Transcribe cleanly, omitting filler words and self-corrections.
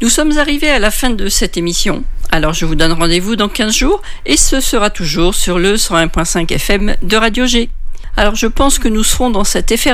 Nous sommes arrivés à la fin de cette émission. Alors je vous donne rendez-vous dans 15 jours et ce sera toujours sur le 101.5 FM de Radio G. Alors je pense que nous serons dans cette